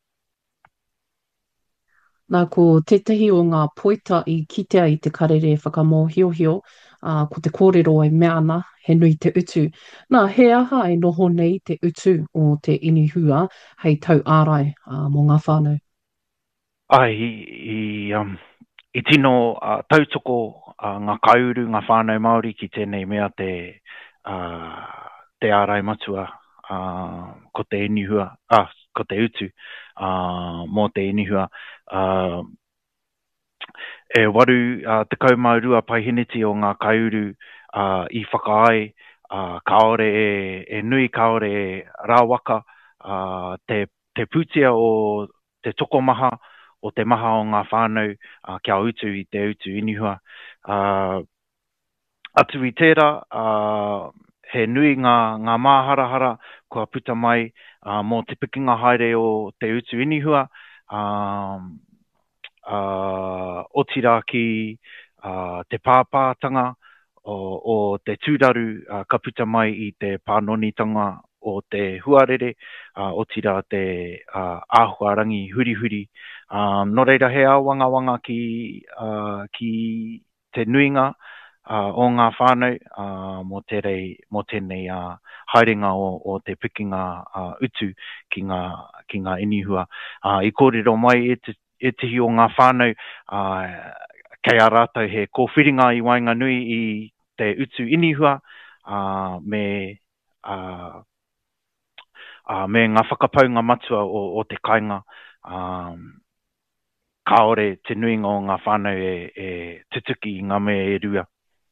Nā ko tētahi o ngā poita i kitea i te karere whakamohiohio, uh, ko te kōrero ai mea ana, he nui te utu. Nā, he aha e noho nei te utu o te inihua hei tau ārai uh, mō ngā whānau. Ai, i, i, um, i tino uh, tautoko uh, ngā kaiuru, ngā whānau Māori ki tēnei mea te, uh, te ārai matua uh, ko te inihua, ah, ko te utu uh, mō te inihua. Uh, e waru uh, te kaumaurua paihiniti o ngā kaiuru uh, i whakaai, uh, kaore e, e nui kaore e rāwaka, uh, te, te pūtia o te tokomaha, o te maha o ngā whānau uh, kia utu i te utu inihua. Uh, atu i tērā, uh, he nui ngā, ngā māharahara kua puta mai uh, mō te pikinga haere o te utu inihua, uh, Uh, o tira ki uh, te pāpātanga o, o te tūraru uh, ka puta mai i te pānonitanga o te huarere, uh, o tira te uh, āhuarangi huri huri. Um, no reira he awanga wanga ki, uh, ki te nuinga uh, o ngā whānau uh, mo, terei, mo tēnei uh, haerenga o, o te pikinga uh, utu ki ngā, ki ngā inihua. Uh, I kōrero mai e te e tihi o ngā whānau, uh, kei a rātou he kōwhiringa i Wainganui i te utu inihua, uh, me, uh, uh, me ngā whakapaunga matua o, o te kainga, um, kaore te nuinga o ngā whānau e, e tutuki i ngā mea e rua.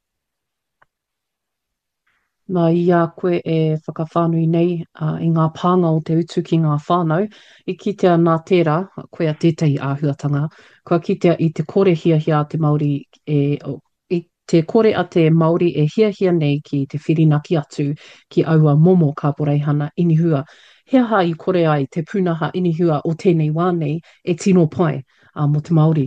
Nā ia koe e whakawhānui nei uh, i ngā pānga o te utu ki ngā whānau. I kitea nā tērā, koe a tētahi āhuatanga, kua kitea i te kore hia hia a te Māori, e, o, i te kore a te Māori e hia hia nei ki te whirinaki atu ki aua momo ka poreihana inihua. He aha i kore ai te pūnaha inihua o tēnei wānei e tino pai uh, mo te Māori?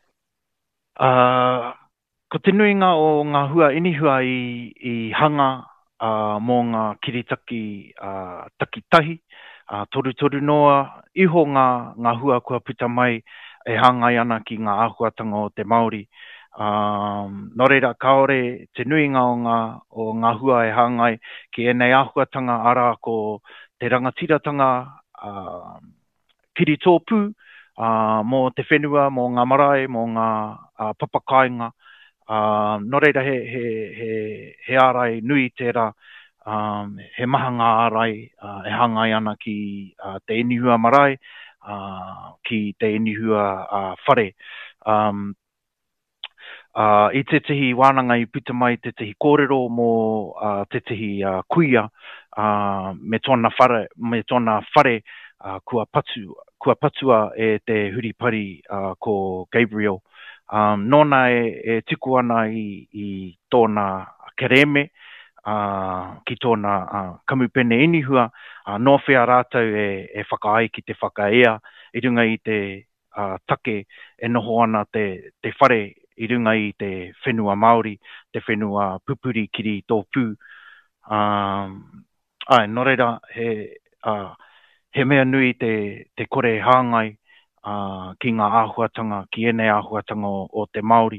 Uh, ko te nuinga o ngā hua inihua i, i hanga Uh, mō ngā kiritaki uh, takitahi, uh, toru toru noa, iho ngā, ngā hua kua puta mai e hangai ana ki ngā āhuatanga o te Māori. Um, no reira, kaore te nuinga o ngā, o ngā hua e hangai ki enei āhuatanga ara ko te rangatiratanga uh, kiri tōpū, uh, mō te whenua, mō ngā marae, mō ngā uh, papakainga. Uh, no reira he, he, he, he ārai nui tērā, um, he maha ngā ārai uh, e hangai ana ki uh, te inihua marae, uh, ki te inihua uh, whare. Um, uh, I te tihi wānanga i puta mai te tihi kōrero mō uh, te tihi uh, kuia, uh, me tōna whare, me tōna whare uh, kua, patu, kua patua e te huripari uh, ko Gabriel. Um, nōna e, e tiku ana i, i tōna kereme, uh, ki tōna uh, kamupene inihua, uh, nō whea rātou e, e whakaai ki te whakaea, i runga i te uh, take e noho ana te, te whare, i runga i te whenua Māori, te whenua pupuri kiri tōpū. Um, ai, nō reira, he, uh, he mea nui te, te kore hāngai, Uh, ki ngā āhuatanga, ki enei āhuatanga o, o te Māori.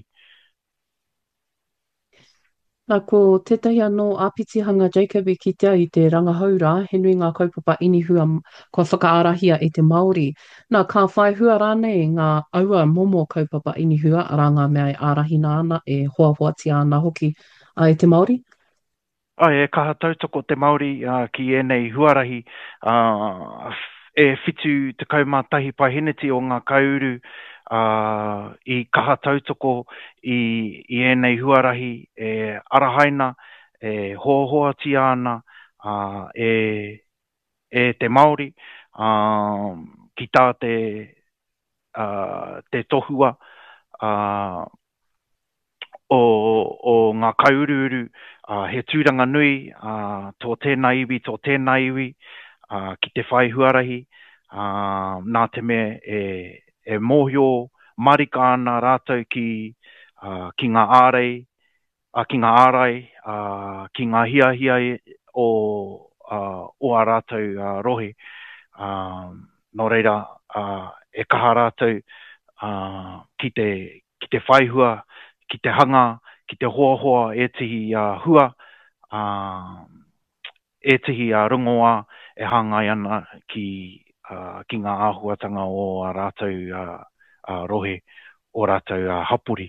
Nā ko tētahi anō āpitihanga Jacob i kitea i te rangahaura, he nui ngā kaupapa inihua kua whakaarahia e te Māori. Nā ka whai hua rānei ngā aua momo kaupapa inihua, ara ngā mea e ārahina ana, e hoa hoa tia ana hoki uh, e te Māori? Ai, e kaha tautoko te Māori uh, ki enei huarahi, uh, e whitu te kaumatahi pahiniti o ngā kauru uh, i kaha tautoko i, i enei huarahi e arahaina, e hoahoa tia ana uh, e, e te Māori uh, ki tā te, uh, te tohua uh, o, o ngā kaiuruuru, uh, he tūranga nui, uh, tō tēnā iwi, tō tēnā iwi, uh, ki te whai huarahi, uh, nā te me e, e mōhio marika ana rātou ki, uh, ki ngā ārei, uh, ki ngā ārai, uh, ki ngā hia hia o, uh, o a rātou uh, rohe. Uh, no reira, uh, e kaha rātou uh, ki, te, ki te whaihua, ki te hanga, ki te hoa hoa e tihi uh, hua, uh, e tihi uh, rungoa e hangai ana ki, uh, ki ngā āhuatanga o a rātou uh, uh, rohe, o rātou uh, hapuri.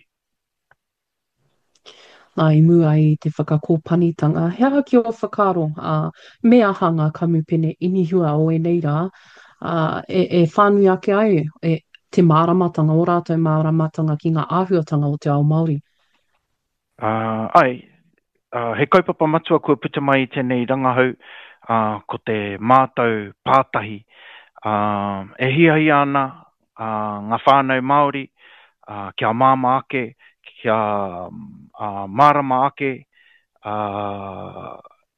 Nā i mua i te whakakōpanitanga. He aha ki o whakaro, uh, mea hanga kamupene inihua o e nei rā, uh, e, e whānui ake ai, e te māramatanga, o rātou māramatanga ki ngā āhuatanga o te ao Māori. Uh, ai, uh, he kaupapa matua kua puta mai i tēnei rangahau, uh, ko te mātou pātahi. Uh, e hia hia ana uh, ngā whānau Māori, uh, kia māma ake, kia uh, marama ake, uh,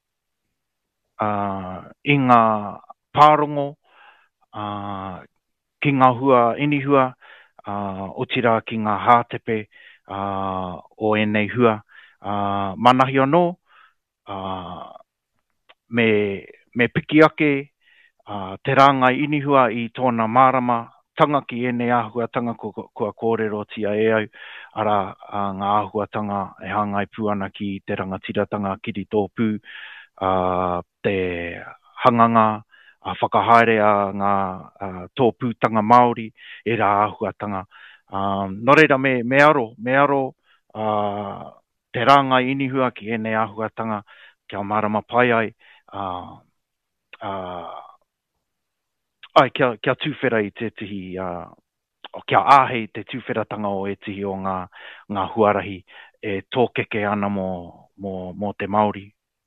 uh, i ngā pārongo, uh, ki ngā hua inihua, uh, o tira ki ngā hātepe uh, o enei hua. Uh, manahi anō, uh, me, me piki ake uh, te rāngai inihua i tōna marama, tanga ki ene āhuatanga kua, kua kōrero tia e au, ara uh, ngā āhuatanga e hangai pū ana ki te rangatiratanga kiri tōpū, uh, te hanganga, a uh, whakahaere a ngā uh, tōpūtanga Māori e rā āhuatanga. Um, no reira me, me aro, me aro uh, te rāngai inihua ki ene āhuatanga kia marama pai ai, uh, uh, ai, kia, kia tūwhera i te tihi, uh, kia āhei te tūwheratanga o e tihi o ngā, ngā huarahi e tōkeke ana mō, mō, mō te Māori.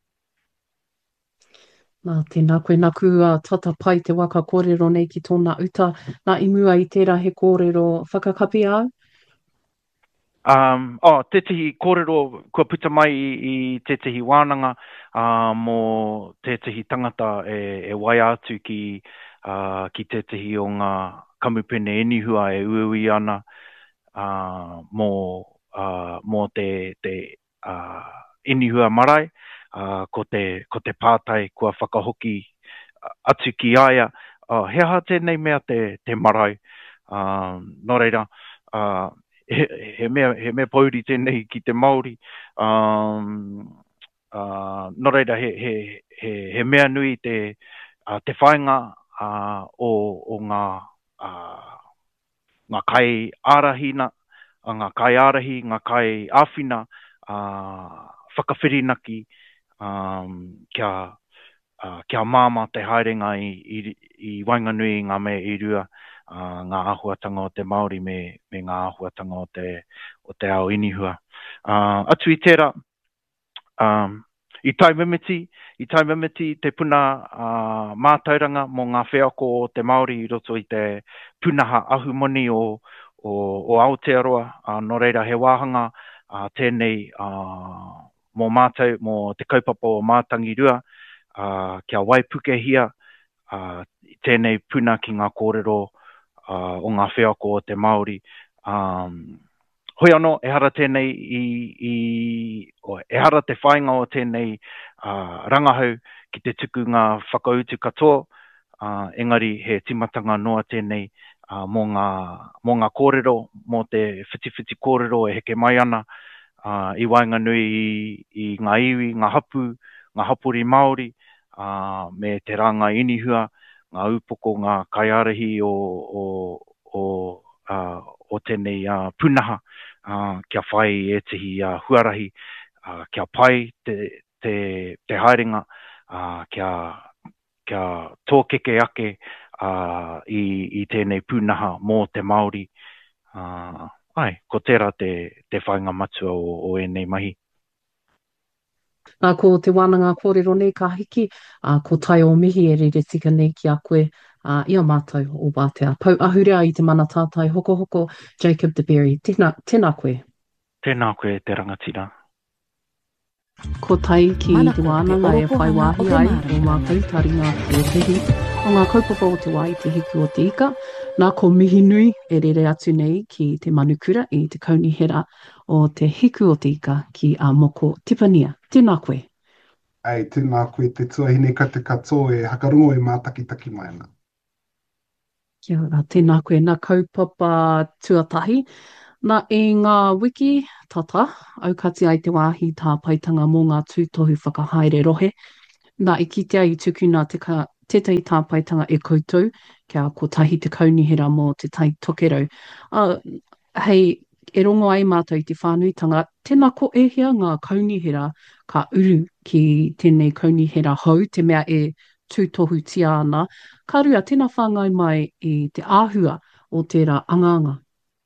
Nā tēnā koe nā kua tata pai te waka kōrero nei ki tōna uta. Nā i mua i tērā he kōrero whakakapi au? Um, oh, te tihi kōrero kua puta mai i, i te tihi wānanga uh, mō te tihi tangata e, e wai atu ki Uh, ki te tihi o ngā kamupene inihua e uiui ana uh, mō, uh, mō te, te uh, inihua marae, uh, ko, te, ko te pātai kua whakahoki atu ki aia. Uh, he aha tēnei mea te, te marae. Uh, no reira, uh, he, he, mea, he mea pauri tēnei ki te Māori. Um, uh, no reira, he, he, he, he mea nui te, uh, te whainga Uh, o, o ngā, uh, ngā kai ārahina, uh, ngā kai ārahi, ngā kai āwhina, uh, whakawhirinaki, um, kia, uh, kia māma te haerenga i, i, i Wainganui ngā me i rua, uh, ngā āhuatanga o te Māori me, me ngā āhuatanga o te, o te ao inihua. Uh, atu i tērā, um, I tai mimiti, i tai mimiti te puna uh, mātauranga mō ngā wheako o te Māori i roto i te punaha ahumoni o, o, o Aotearoa, uh, no reira he wāhanga uh, tēnei uh, mō mātau, mō te kaupapa o Mātangirua, uh, kia waipuke hia, uh, tēnei puna ki ngā kōrero uh, o ngā wheako o te Māori. Um, Hoi anō, e hara tēnei i, i o, e hara te whainga o tēnei uh, rangahau ki te tuku ngā whakautu katoa, uh, engari he timatanga noa tēnei uh, mō, ngā, mō ngā kōrero, mō te whitiwhiti kōrero e heke mai ana uh, i Wainganui i, i ngā iwi, ngā hapu, ngā hapuri Māori, uh, me te ranga inihua, ngā upoko, ngā kaiarahi o, o, o, uh, o tēnei uh, punaha. Uh, kia whai e tihi uh, huarahi, uh, kia pai te, te, te haerenga, uh, kia, kia tōkeke ake uh, i, i tēnei pūnaha mō te Māori. Uh, ai, ko tērā te, te whainga matua o, o enei mahi. Nā ko te wānanga kōrero nei ka hiki, uh, ko tai o mihi e rere tika nei ki a koe, uh, ia mātou o Wātea. Pau ahurea i te mana tātai hoko hoko, Jacob de Berry. Tēnā, tēnā koe. Tēnā koe te rangatira. Ko tai ki Mana te ko te wānanga e whai oropohanga wāhi o te ai mārama. o mātou taringa o tehi o ngā kaupapa o te wai te hiku o te ika. Nā ko mihi nui e rere atu nei ki te manukura i te kaunihera o te hiku o te ika ki a moko Tipania. Tēnā koe. Ai, tēnā koe te tuahine ka te katoa e hakarongo e mātakitaki mai ana. Kia ora, tēnā koe nā kaupapa tuatahi. Nā e ngā wiki tata, aukati ai te wāhi tā paitanga mō ngā tūtohu whakahaere rohe. Nā e kitea i tukuna te ka, tētai tā paitanga e koutou, kia ko tahi te kaunihera mō te tai tokerau. Uh, hei, e rongo ai mātou i te whānuitanga, tēnā ko ehia ngā kaunihera ka uru ki tēnei kaunihera hou, te mea e tūtohu tia ana. Ka rua, tēnā whāngai mai i te āhua o tērā anganga.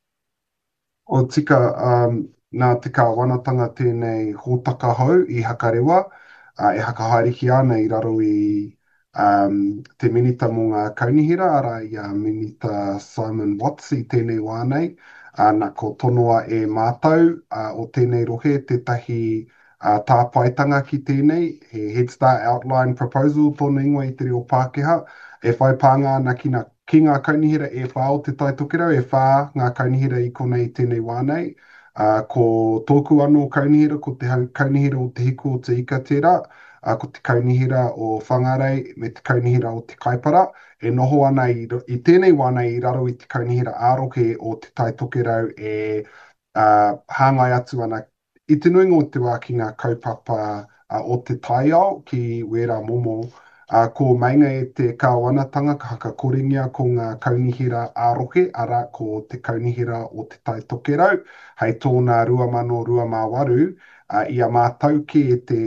O tika, um, nā te kāwanatanga tēnei hōtaka hou i hakarewa, uh, e hakahaeriki ana i raro i um, te minita mō ngā kaunihira, ara i a minita Simon Watts i tēnei wānei, uh, nā ko tonoa e mātau uh, o tēnei rohe, tētahi uh, tāpaitanga ki tēnei, he Head Start Outline Proposal tōna ingoa i te reo Pākehā, e whai pānga ana ki ngā Ki ngā kaunihira e whā o te taitokerau, e whā ngā kaunihira i konei tēnei wānei. Uh, ko tōku anō kaunihira, ko te kaunihira o te hiku o te ika tērā, uh, ko te kaunihira o whangarei me te kaunihira o te kaipara. E noho ana i, i tēnei wānei i raro i te kaunihira āroke o te taitokerau e uh, hāngai atu ana. I te nuinga o te wā ki ngā kaupapa uh, o te taiao ki Wera Momo, Uh, ko mainga e te kāwanatanga ka haka koringia ko ngā kaunihira ārohe, ara ko te kaunihira o te tai tokerau, hei tōna rua mano rua mā waru, uh, ia mātau ki e te,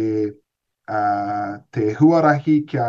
uh, te huarahi kia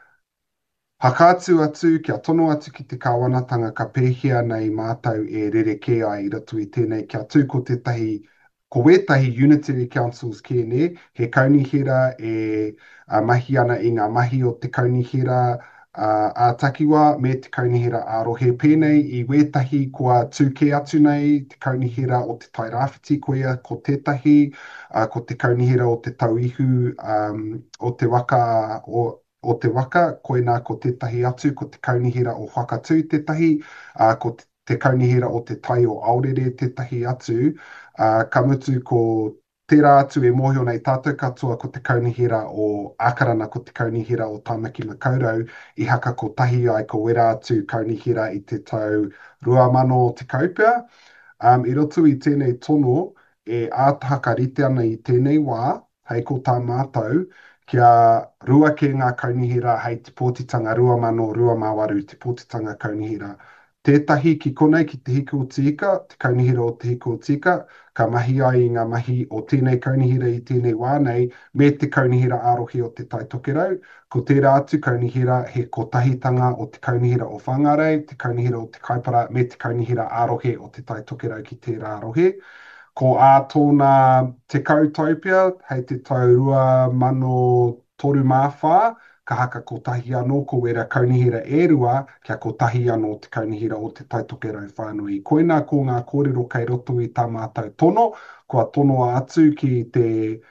hakaatu atu, kia tono atu ki te kāwanatanga ka pēhia nei mātau e rere ke ai i ratu i tēnei kia tū ko tētahi Ko wētahi Unitary Councils kēne, he kaunihira e uh, mahi ana i ngā mahi o te kaunihira uh, a takiwa me te kaunihira ārohe pēnei i wētahi kua tūke atu nei, te kaunihira o te tai rāwhiti koea ko tētahi, uh, ko te kaunihira o te tauihu um, o te waka o o te waka, koe nā ko tētahi atu, ko te kaunihira o whakatū tētahi, uh, ko te, te kaunihira o te tai o aurere tētahi atu, Uh, ka mutu ko tērā atu e mōhio nei tātou katoa ko te kaunihira o Akarana, ko te kaunihira o Tāmaki Makaurau, i haka ko tahi ai ko wera atu kaunihira i te tau rua mano o te kaupea. Um, I roto i tēnei tono, e ātaha ka rite ana i tēnei wā, hei ko tā mātou, kia rua ke ngā kaunihira hei te pōtitanga rua mano rua māwaru, te pōtitanga kaunihira. Tētahi ki konei ki te hiku o te ika, te kaunihira o te hiku o te ika, ka mahi ai i ngā mahi o tēnei kaunihira i tēnei wānei, me te kaunihira ārohe o te tai tokerau. Ko tērā atu kaunihira he kotahitanga o te kaunihira o whangarei, te kaunihira o te kaipara, me te kaunihira ārohe o te tai tokerau ki tērā ārohe. Ko ā tōna te kautaupia, hei te tau rua mano toru māwhā, ka haka ko tahi anō ko wera kaunihira e rua, kia ko tahi anō te kaunihira o te taitokerau whānui. Koina ko ngā kōrero kei roto i tā mātou tono, kua tono atu ki te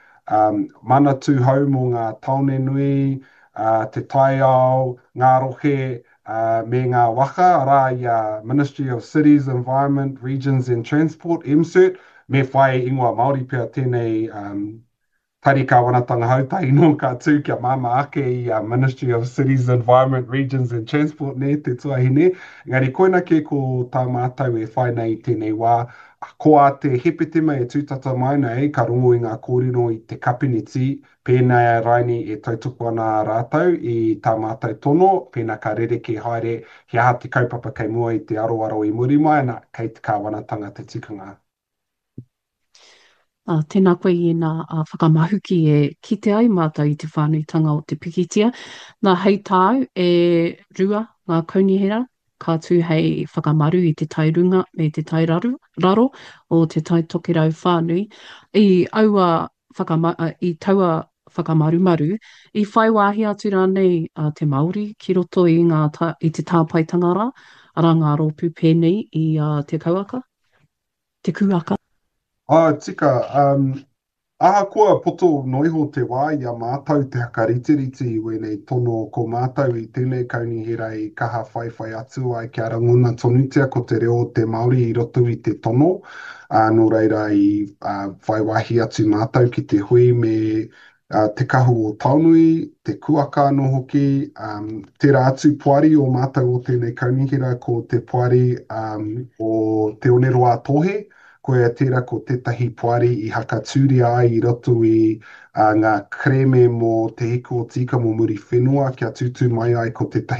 um, manatu hau mō ngā taone nui, uh, te taiao, ngā rohe, uh, me ngā waka, ara i a Ministry of Cities, Environment, Regions and Transport, M C E R T, me whai ingoa Māori pia tēnei um, Tari kāwanatanga hautai no ka tū kia māma ake i a Ministry of Cities, Environment, Regions and Transport ne te tuahine. Ngari koina ke ko tā mātau e whai nei tēnei wā. Ko a te hepetema e tūtata mai nei, ka rongo i ngā kōrero i te kapiniti, pēnei raini e tautoko ana rātau i tā mātou tono, pēnā ka rere ke haere, he aha te kaupapa kei mua i te aroaro i muri mai, ana kei te kāwanatanga te tikanga. Uh, tēnā koe i nā uh, whakamahuki e kite ai mātou i te whānuitanga o te pikitia. Nā hei tāu e rua ngā kaunihera, ka tū hei whakamaru i te tairunga me te tairaro raro o te tai tokerau whānui. I aua whakama, uh, i taua whakamarumaru, i whai wāhi atu rānei uh, te Māori ki roto i, ngā ta, i te tāpaitanga rā, ara ngā rōpū pēnei i uh, te kauaka, te kuaka. Ah, tika, um, aha kua poto noiho te wā i a mātou te haka ritiriti i wēnei tono ko mātou i tēnei kaunihira i kaha whaiwhai atu ai kia ranguna tonutia ko te reo te Māori i roto i te tono. Uh, nō reira i uh, whaiwahi atu mātou ki te hui me uh, te kahu o Taunui, te kuaka no hoki, um, tērā atu puari o mātou o tēnei kaunihira ko te puari um, o te Oneroa Tohe, koe tērā ko tētahi puari i haka tūria ai i roto i uh, ngā kreme mo te hiko o tika mo muri whenua kia tutu mai ai ko tētahi